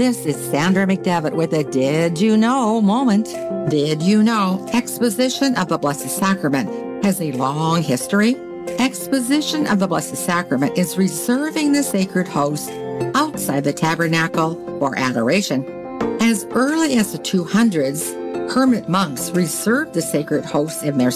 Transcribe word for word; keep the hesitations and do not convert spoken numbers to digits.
This is Sandra McDevitt with a Did You Know moment. Did you know Exposition of the Blessed Sacrament has a long history? Exposition of the Blessed Sacrament is reserving the sacred host outside the tabernacle for adoration. As early as the two hundreds, hermit monks reserved the sacred hosts in their